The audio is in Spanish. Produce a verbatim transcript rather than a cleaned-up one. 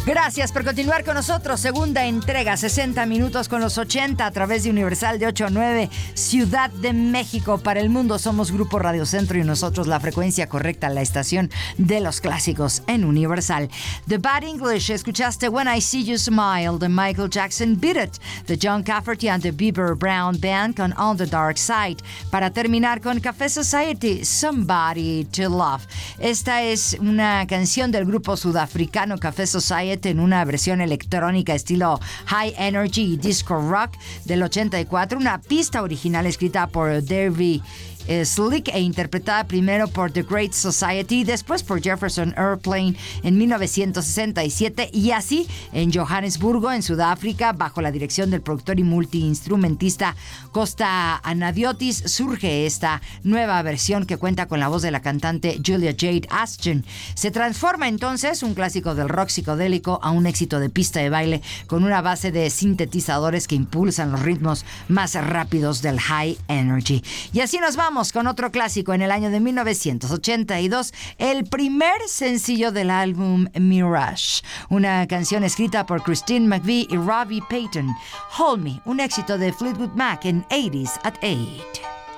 Gracias por continuar con nosotros. Segunda entrega, sesenta minutos con los ochenta a través de Universal de ocho a nueve, Ciudad de México. Para el mundo somos Grupo Radio Centro y nosotros la frecuencia correcta, la estación de los clásicos en Universal. The Bad English, escuchaste When I See You Smile de Michael Jackson, Beat It de John Cafferty and the Beaver Brown Band con On the Dark Side. Para terminar con Café Society, Somebody to Love. Esta es una canción del grupo sudafricano Café Society en una versión electrónica estilo High Energy Disco Rock del ochenta y cuatro, una pista original escrita por Davey Eh, Slick e interpretada primero por The Great Society, después por Jefferson Airplane en mil novecientos sesenta y siete y así en Johannesburgo, en Sudáfrica, bajo la dirección del productor y multiinstrumentista Costa Anadiotis, surge esta nueva versión que cuenta con la voz de la cantante Julia Jade Ashton. Se transforma entonces un clásico del rock psicodélico a un éxito de pista de baile con una base de sintetizadores que impulsan los ritmos más rápidos del High Energy. Y así nos vamos con otro clásico en el año de mil novecientos ochenta y dos, el primer sencillo del álbum Mirage, una canción escrita por Christine McVie y Robbie Payton. Hold Me, un éxito de Fleetwood Mac en ochenta at eight.